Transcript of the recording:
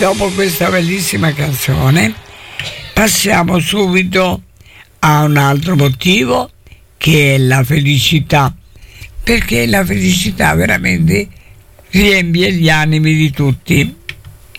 dopo questa bellissima canzone passiamo subito a un altro motivo, che è la felicità, perché la felicità veramente riempie gli animi di tutti.